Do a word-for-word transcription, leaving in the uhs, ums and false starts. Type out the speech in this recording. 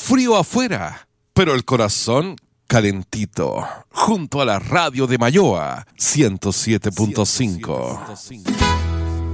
frío afuera, pero el corazón calentito, junto a la radio de Mayoa ciento siete punto cinco.